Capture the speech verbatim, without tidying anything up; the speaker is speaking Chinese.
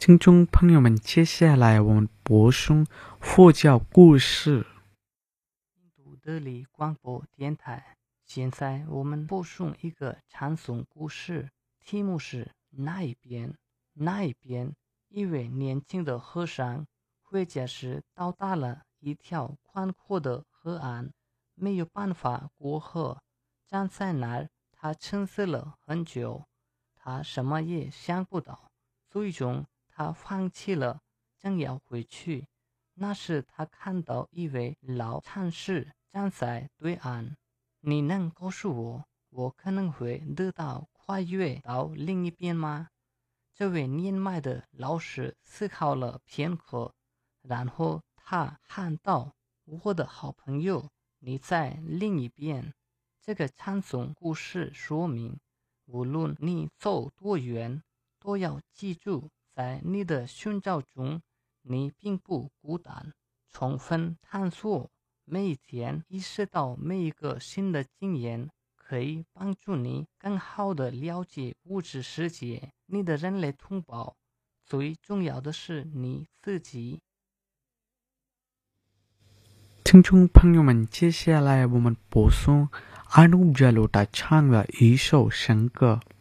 听众朋友们，接下来我们播送佛教故事。 印度德里广播电台，现在我们播送一个禅诵故事，题目是那一边。那一边，一位年轻的和尚回家时到达了一条宽阔的河岸，没有办法过河，站在那儿，他沉思了很久，他什么也想不到，最终他放弃了，正要回去。那时他看到一位老禅师站在对岸，你能告诉我，我可能会得到跨越到另一边吗？这位年迈的老师思考了片刻，然后他喊道：我的好朋友，你在另一边。这个禅诵故事说明，无论你走多远，都要记住，在你的寻找中，你并不孤单。充分探索，每一天意识到每一个新的经验可以帮助你更好地了解物质世界，你的人类同胞，最重要的是你自己。 听众朋友们，接下来我们播送阿努布加罗达唱的一首圣歌。